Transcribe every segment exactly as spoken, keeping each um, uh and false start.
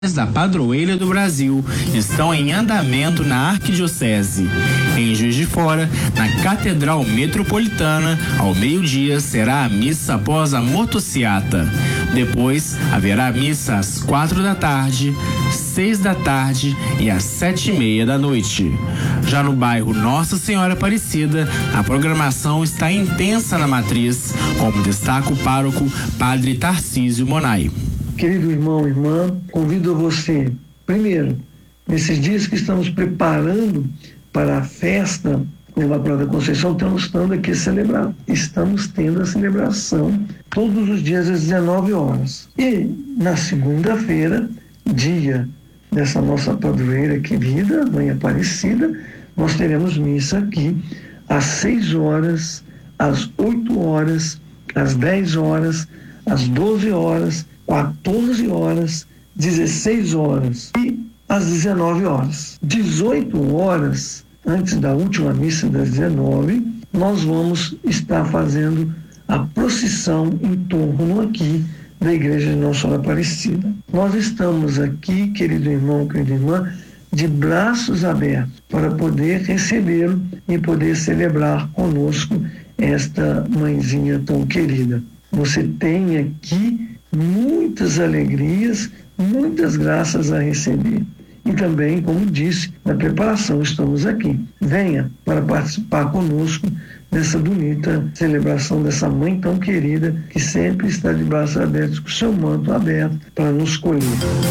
da Padroeira do Brasil estão em andamento na Arquidiocese. Em Juiz de Fora, na Catedral Metropolitana, ao meio-dia será a missa após a motociata. Depois haverá a missa às quatro da tarde, seis da tarde e às sete e meia da noite. Já no bairro Nossa Senhora Aparecida, a programação está intensa na matriz, como destaca o pároco Padre Tarcísio Monai. Querido irmão e irmã, convido você, primeiro, nesses dias que estamos preparando para a festa da Imaculada Conceição, estamos estando aqui a celebrar. Estamos tendo a celebração todos os dias às dezenove horas. E na segunda-feira, dia dessa nossa padroeira querida, Mãe Aparecida, nós teremos missa aqui às seis horas, às oito horas, às dez horas, às doze horas, quatorze horas, dezesseis horas e às dezenove horas. dezoito horas, antes da última missa das dezenove, nós vamos estar fazendo a procissão em torno aqui da Igreja de Nossa Senhora Aparecida. Nós estamos aqui, querido irmão, querida irmã, de braços abertos para poder recebê-lo e poder celebrar conosco esta mãezinha tão querida. Você tem aqui muitas alegrias, muitas graças a receber. E também, como disse, na preparação estamos aqui. Venha para participar conosco dessa bonita celebração dessa mãe tão querida que sempre está de braços abertos, com seu manto aberto para nos colher.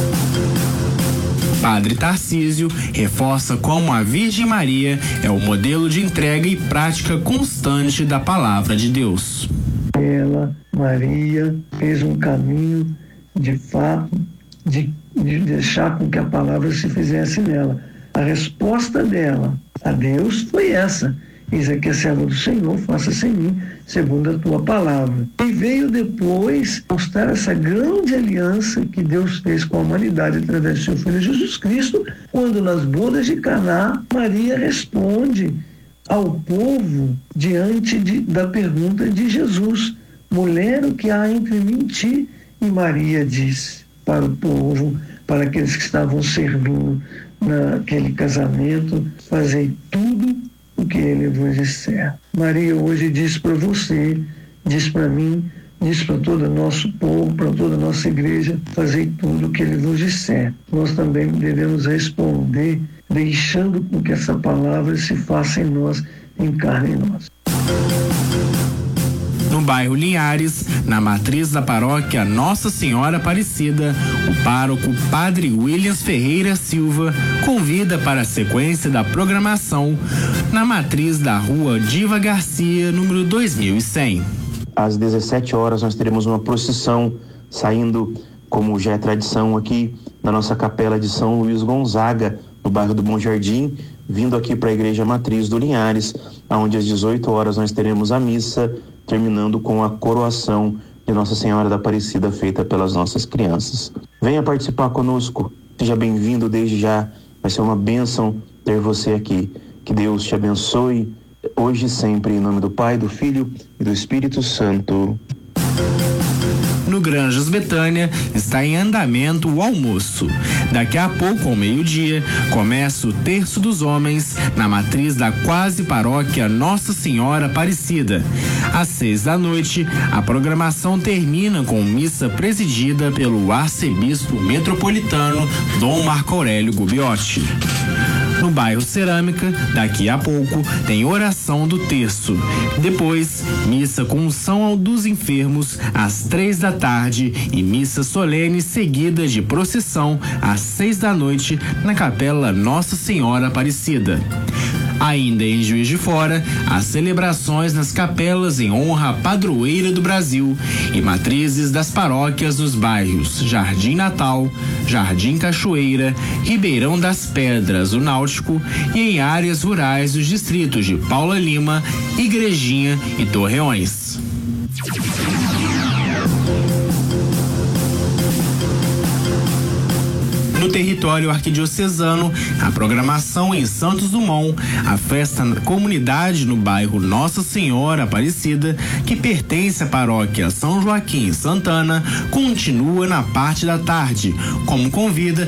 Padre Tarcísio reforça como a Virgem Maria é o modelo de entrega e prática constante da palavra de Deus. Ela, Maria, fez um caminho de fato de, de deixar com que a palavra se fizesse nela. A resposta dela a Deus foi essa: eis aqui a serva do Senhor, faça-se em mim segundo a tua palavra. E veio depois mostrar essa grande aliança que Deus fez com a humanidade através do seu Filho Jesus Cristo, quando nas bodas de Caná, Maria responde ao povo diante de, da pergunta de Jesus: mulher, o que há entre mim e ti? E Maria disse para o povo, para aqueles que estavam servindo naquele casamento: fazei tudo o que ele vos disser. Maria hoje diz para você, diz para mim, diz para todo o nosso povo, para toda a nossa igreja: fazei tudo o que ele vos disser. Nós também devemos responder deixando com que essa palavra se faça em nós, encarne em nós. No bairro Linhares, na matriz da paróquia Nossa Senhora Aparecida, o pároco Padre Williams Ferreira Silva convida para a sequência da programação na matriz da Rua Diva Garcia, número dois mil e cem. Às dezessete horas nós teremos uma procissão saindo, como já é tradição aqui, na nossa capela de São Luís Gonzaga, no bairro do Bom Jardim, vindo aqui para a Igreja Matriz do Linhares, onde às dezoito horas nós teremos a missa, terminando com a coroação de Nossa Senhora da Aparecida feita pelas nossas crianças. Venha participar conosco, seja bem-vindo desde já, vai ser uma bênção ter você aqui. Que Deus te abençoe, hoje e sempre, em nome do Pai, do Filho e do Espírito Santo. No Granjas Betânia está em andamento o almoço. Daqui a pouco, ao meio-dia, começa o Terço dos Homens na matriz da quase paróquia Nossa Senhora Aparecida. Às seis da noite, a programação termina com missa presidida pelo arcebispo metropolitano Dom Marco Aurélio Gubbiotti. No bairro Cerâmica, daqui a pouco, tem oração do terço. Depois, missa com unção dos enfermos às três da tarde e missa solene seguida de procissão às seis da noite na Capela Nossa Senhora Aparecida. Ainda em Juiz de Fora, as celebrações nas capelas em honra à Padroeira do Brasil e matrizes das paróquias nos bairros Jardim Natal, Jardim Cachoeira, Ribeirão das Pedras, o Náutico, e em áreas rurais dos distritos de Paula Lima, Igrejinha e Torreões. No território arquidiocesano, a programação em Santos Dumont, a festa na comunidade no bairro Nossa Senhora Aparecida, que pertence à paróquia São Joaquim Santana, continua na parte da tarde, como convida